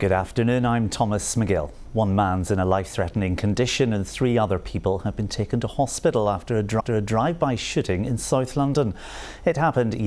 Good afternoon, I'm Thomas McGill. One man's in a life-threatening condition and 3 other people have been taken to hospital after a drive-by shooting in South London. It happened